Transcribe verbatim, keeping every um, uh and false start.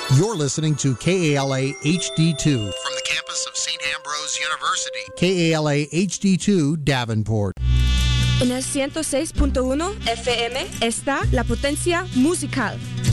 You're listening to K A L A H D two from the campus of Saint Ambrose University. K A L A H D two Davenport. En el ciento seis punto uno F M está La Potencia Musical.